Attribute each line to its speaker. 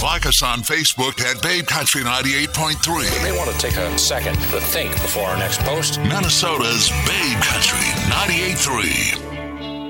Speaker 1: Like us on Facebook at Babe Country 98.3.
Speaker 2: You may want to take a second to think before our next post.
Speaker 1: Minnesota's Babe Country 98.3.